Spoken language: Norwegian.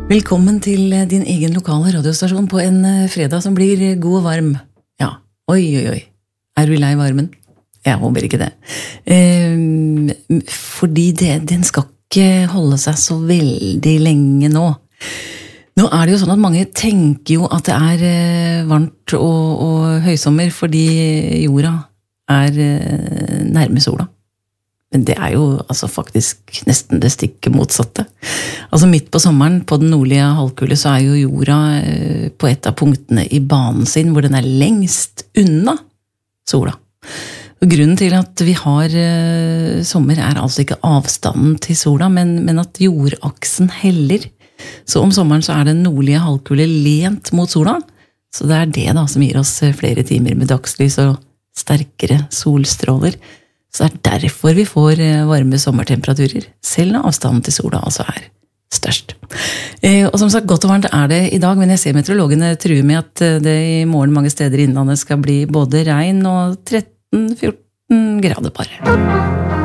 Velkommen til din egen lokale radiostasjon på en fredag som blir god og varm. Ja, oi. Er du lei varmen? Jeg håper ikke det. Fordi den skal ikke holde seg så veldig lenge nå. Nå er det jo sånn at mange tenker jo at det er varmt og høysommer fordi jorda er nærme sola. Men det er jo altså faktisk nesten det stikke motsatte. Altså midt på sommeren, på den nordlige halvkule, så er jo jorda på et av punktene i banen sin, hvor den er lengst unna sola. Og grunnen til at vi har sommer er altså ikke avstanden til sola, men at jordaksen heller. Så om sommeren så er den nordlige halvkule lent mot sola, så det er det da som gir oss flere timer med dagslys og sterkere solstråler. Så det er derfor vi får varme sommertemperaturer, selv når avstanden til sola altså er størst. Og som sagt, godt og varmt er det i dag, men jeg ser meteorologene truer med at det i morgen mange steder i innlandet skal bli både regn og 13-14 grader bare.